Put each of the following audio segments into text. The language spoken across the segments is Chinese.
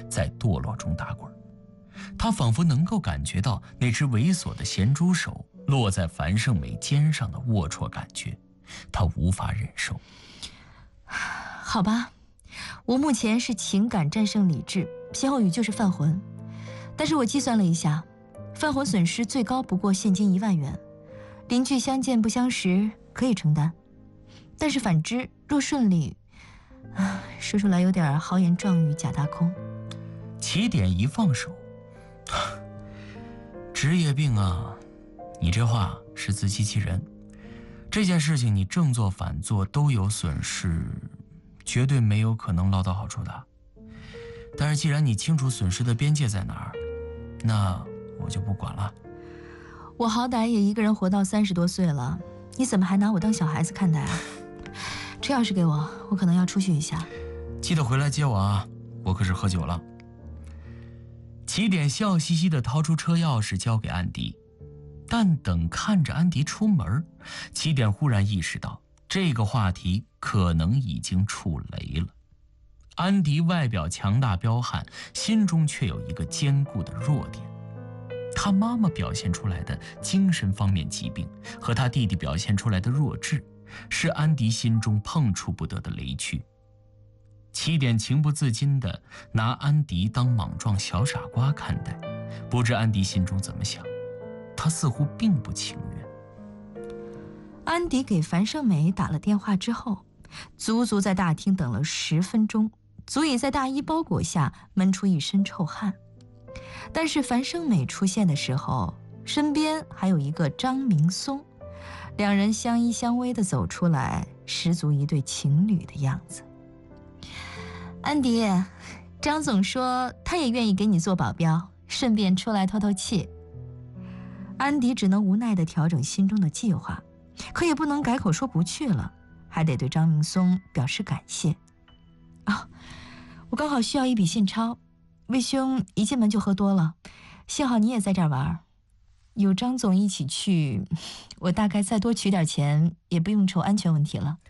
在堕落中打滚。他仿佛能够感觉到那只猥琐的咸猪手落在樊胜美肩上的龌龊感觉，他无法忍受。 好吧，我目前是情感战胜理智，歇后语就是犯浑。但是我计算了一下，犯浑损失最高不过现金1万元，邻居相见不相识可以承担。但是反之，若顺利，说出来有点豪言壮语假大空。 起点一放手，职业病啊，你这话是自欺欺人。这件事情你正做反做都有损失，绝对没有可能捞到好处的。但是既然你清楚损失的边界在哪儿，那我就不管了。 我好歹也一个人活到30多岁了，你怎么还拿我当小孩子看待啊？车钥匙给我，我可能要出去一下。 记得回来接我啊，我可是喝酒了。起点笑嘻嘻地掏出车钥匙交给安迪，但等看着安迪出门，起点忽然意识到这个话题可能已经触雷了。安迪外表强大彪悍，心中却有一个坚固的弱点。他妈妈表现出来的精神方面疾病和他弟弟表现出来的弱智，是安迪心中碰触不得的雷区。起点情不自禁地拿安迪当莽撞小傻瓜看待，不知安迪心中怎么想，他似乎并不情愿。 安迪给樊胜美打了电话之后，足足在大厅等了10分钟，足以在大衣包裹下闷出一身臭汗。但是樊胜美出现的时候，身边还有一个张明松，两人相依相偎地走出来，十足一对情侣的样子。安迪，张总说他也愿意给你做保镖，顺便出来透透气。安迪只能无奈地调整心中的计划，可也不能改口说不去了，还得对张明松表示感谢。我刚好需要一笔现钞，魏兄一进门就喝多了，幸好你也在这儿玩，有张总一起去，我大概再多取点钱也不用愁安全问题了。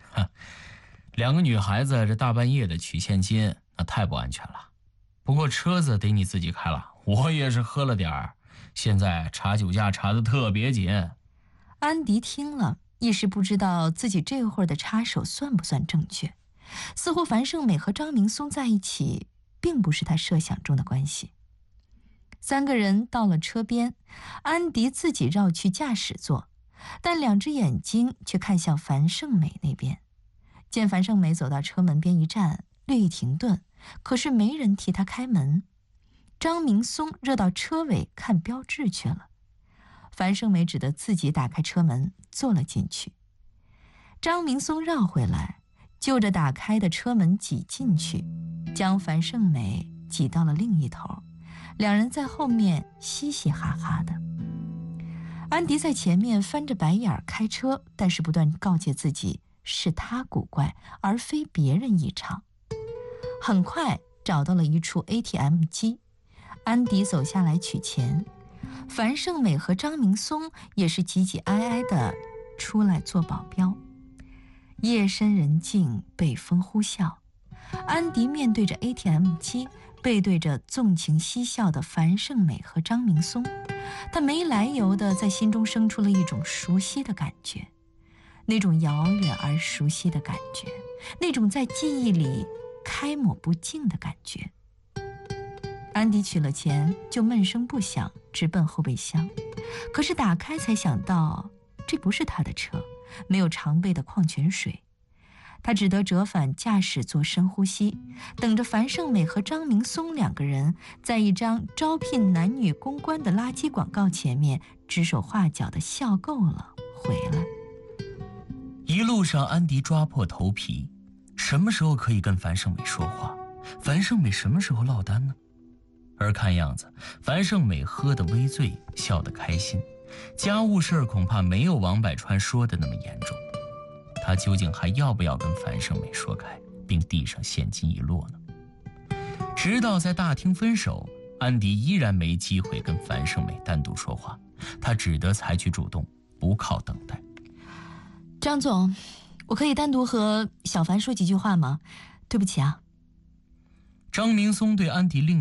2个女孩子这大半夜的取现金，那太不安全了。不过车子得你自己开了，我也是喝了点儿，现在查酒驾查得特别紧。 安迪听了，一时不知道自己这会儿的插手算不算正确。似乎樊胜美和张明松在一起，并不是他设想中的关系。3个人到了车边，安迪自己绕去驾驶座，但2只眼睛却看向樊胜美那边。见樊胜美走到车门边一站，略一停顿，可是没人替他开门。张明松热到车尾看标志去了，樊胜美只得自己打开车门坐了进去。张明松绕回来，就着打开的车门挤进去，将樊胜美挤到了另一头，2人在后面嘻嘻哈哈的。安迪在前面翻着白眼开车，但是不断告诫自己是他古怪，而非别人异常。很快找到了一处 ATM 机，安迪走下来取钱，樊胜美和张明松也是挤挤挨挨的出来做保镖。夜深人静，北风呼啸，安迪面对着 ATM 机，背对着纵情嬉笑的樊胜美和张明松，他没来由的在心中生出了一种熟悉的感觉，那种遥远而熟悉的感觉，那种在记忆里开抹不尽的感觉。安迪取了钱就闷声不响直奔后备箱，可是打开才想到这不是他的车，没有常备的矿泉水。他只得折返驾驶座深呼吸，等着樊胜美和张明松2个人在一张招聘男女公关的垃圾广告前面指手画脚的笑够了回来。 一路上安迪抓破头皮，什么时候可以跟樊胜美说话，樊胜美什么时候落单呢？而看样子樊胜美喝得微醉，笑得开心，家务事恐怕没有王百川说的那么严重。他究竟还要不要跟樊胜美说开，并递上现金一摞呢？直到在大厅分手，安迪依然没机会跟樊胜美单独说话，他只得采取主动，不靠等待。 张总，我可以单独和小樊说几句话吗？对不起啊。 张明松对安迪另